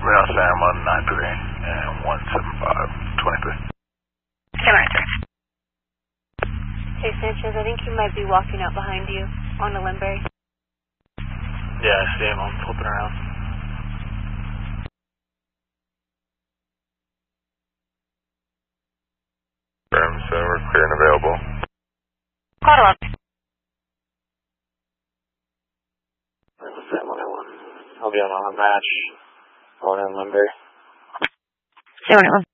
Ground Sam on 93 and 175, 23. Hey Sanchez, I think he might be walking out behind you on the Limberry. Yeah, I see him. I'm flipping around. So we're clear and available. Quite a lot. Sam 101. I'll be on a match. Going in Limberry. Sam 101.